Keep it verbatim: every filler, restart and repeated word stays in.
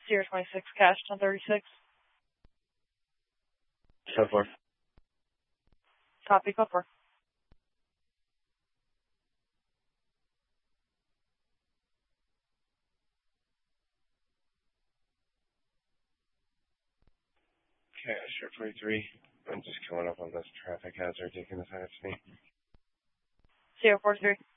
Sierra twenty-six, cash, ten thirty-six. ten four. Copy, go for. Okay, Sierra forty-three. I'm just coming up on this traffic hazard taking this out of me. Sierra forty-three.